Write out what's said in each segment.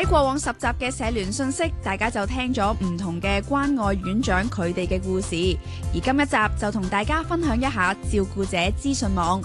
喺過往10集嘅社聯信息，大家就聽咗唔同嘅關愛院長佢哋嘅故事，而今一集就同大家分享一下照顧者資訊網。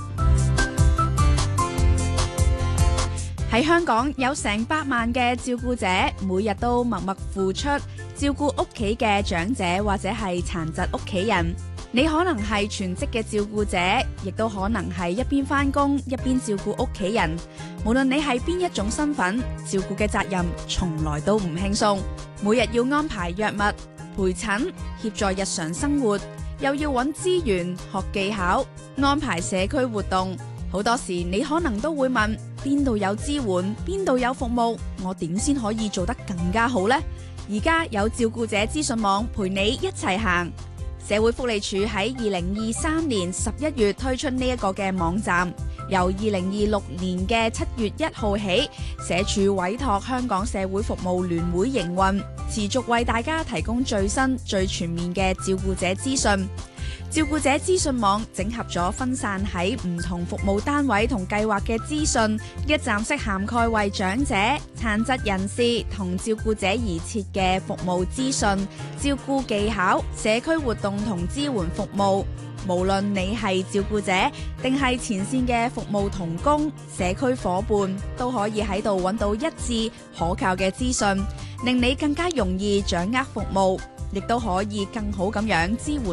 喺香港有成100萬嘅照顧者，每日都默默付出照顧屋企嘅長者或者係殘疾屋企人。你可能係全職嘅照顧者，亦都可能係一邊返工一邊照顧屋企人。無論你係邊一種身份，照顧嘅責任從來都唔輕鬆。每日要安排藥物、陪診、協助日常生活，又要揾資源、學技巧、安排社區活動。好多時你可能都會問，邊度有支援，邊度有服務，我點先可以做得更加好呢？而家有照顧者資訊網陪你一齊行。社會福利署喺2023年11月推出呢一個嘅網站，由2026年嘅7月1號起，社署委託香港社會服務聯會營運，持續為大家提供最新最全面嘅照顧者資訊。照顧者資訊網整合咗分散喺唔同服務單位同計劃嘅資訊，一站式涵蓋為長者、殘疾人士同照顧者而設嘅服務資訊、照顧技巧、社區活動同支援服務。無論你係照顧者定係前線嘅服務同工、社區夥伴，都可以喺度揾到一致可靠嘅資訊，令你更加容易掌握服務，亦都可以更好咁樣支援